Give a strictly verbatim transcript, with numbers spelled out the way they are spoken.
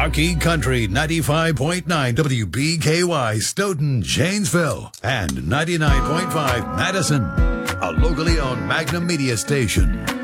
Marquee Country ninety-five point nine W B K Y Stoughton, Janesville, and ninety-nine point five Madison, a locally owned Magnum media station.